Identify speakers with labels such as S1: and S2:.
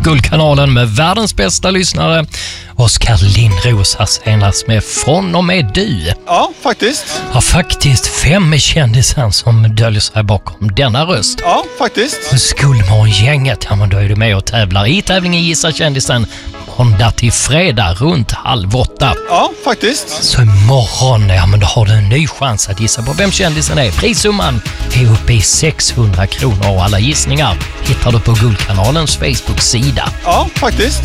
S1: Guldkanalen med världens bästa lyssnare. Oskar Lindros här senast med Från och med du.
S2: Ja, faktiskt.
S1: Ja, faktiskt 5 kändisar som döljer sig bakom denna röst.
S2: Ja, faktiskt.
S1: Skuldmorgongänget, ja men då är du med och tävlar i tävlingen Gissa kändisen. Måndag till fredag runt 7:30.
S2: Ja, faktiskt.
S1: Så imorgon, ja men då har du en ny chans att gissa på vem kändisen är. Prissumman är uppe i 600 kronor och alla gissningar hittar du på Guldkanalens Facebook-sida.
S2: Ja, faktiskt.